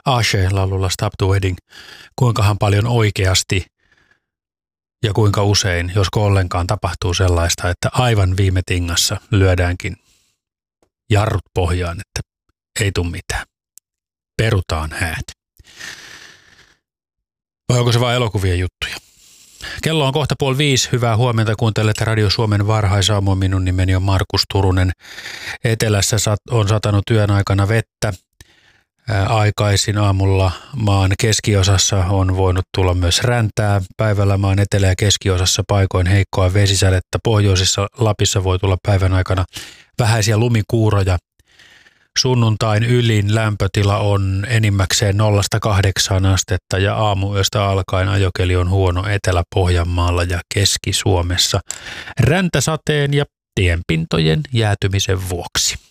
Ashe-laululla Stop the Wedding, kuinkahan paljon oikeasti ja kuinka usein, josko ollenkaan tapahtuu sellaista, että aivan viime tingassa lyödäänkin jarrut pohjaan, että ei tule mitään. Perutaan häät. Vai onko se vain elokuvien juttuja? Kello on kohta 4:30. Hyvää huomenta. Kuuntelette Radio Suomen varhaisaamua. Minun nimeni on Markus Turunen. Etelässä on satanut yön aikana vettä. Aikaisin aamulla maan keskiosassa on voinut tulla myös räntää. Päivällä maan etelä- ja keskiosassa paikoin heikkoa vesisadetta. Pohjoisessa Lapissa voi tulla päivän aikana vähäisiä lumikuuroja. Sunnuntain ylin lämpötila on enimmäkseen 0–8 astetta ja aamuyöstä alkaen ajokeli on huono Etelä-Pohjanmaalla ja Keski-Suomessa räntäsateen ja tienpintojen jäätymisen vuoksi.